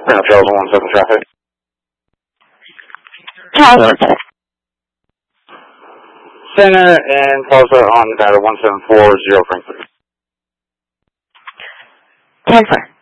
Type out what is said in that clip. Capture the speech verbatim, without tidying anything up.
Grand Trails one seven traffic. Tower. Center and Plaza on Nevada one seven four zero Frankfurt. ten four.